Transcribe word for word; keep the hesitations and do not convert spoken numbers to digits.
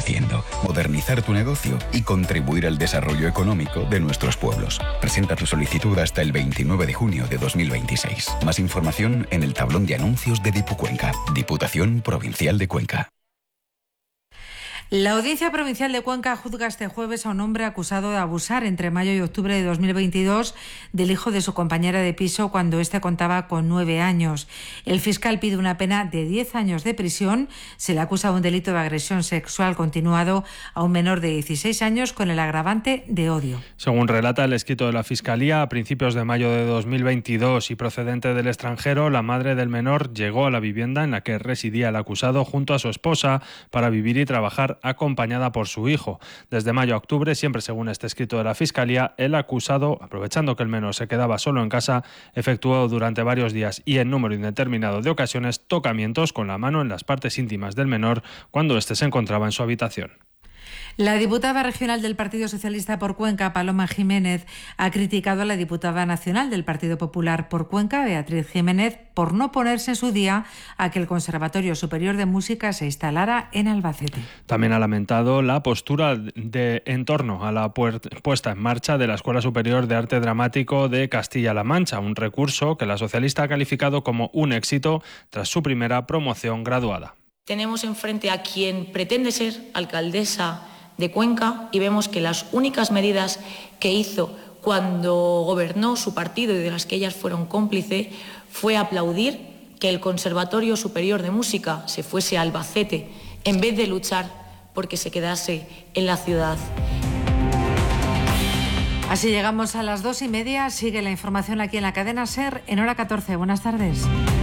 haciendo, modernizar tu negocio y contribuir al desarrollo económico de nuestros pueblos. Presenta tu solicitud hasta el veintinueve de junio de dos mil veintiséis. Más información en el tablón de anuncios de Dipucuenca, Diputación Provincial de Cuenca. La Audiencia Provincial de Cuenca juzga este jueves a un hombre acusado de abusar entre mayo y octubre de dos mil veintidós del hijo de su compañera de piso cuando éste contaba con nueve años. El fiscal pide una pena de diez años de prisión. Se le acusa de un delito de agresión sexual continuado a un menor de dieciséis años con el agravante de odio. Según relata el escrito de la Fiscalía, a principios de mayo de dos mil veintidós y procedente del extranjero, la madre del menor llegó a la vivienda en la que residía el acusado junto a su esposa para vivir y trabajar acompañada por su hijo. Desde mayo a octubre, siempre según este escrito de la Fiscalía, el acusado, aprovechando que el menor se quedaba solo en casa, efectuó durante varios días y en número indeterminado de ocasiones tocamientos con la mano en las partes íntimas del menor cuando éste se encontraba en su habitación. La diputada regional del Partido Socialista por Cuenca, Paloma Jiménez, ha criticado a la diputada nacional del Partido Popular por Cuenca, Beatriz Jiménez, por no ponerse en su día a que el Conservatorio Superior de Música se instalara en Albacete. También ha lamentado la postura de en torno a la puesta en marcha de la Escuela Superior de Arte Dramático de Castilla-La Mancha, un recurso que la socialista ha calificado como un éxito tras su primera promoción graduada. Tenemos enfrente a quien pretende ser alcaldesa de Cuenca y vemos que las únicas medidas que hizo cuando gobernó su partido y de las que ellas fueron cómplices fue aplaudir que el Conservatorio Superior de Música se fuese a Albacete en vez de luchar porque se quedase en la ciudad. Así llegamos a las dos y media. Sigue la información aquí en la cadena SER en hora catorce. Buenas tardes.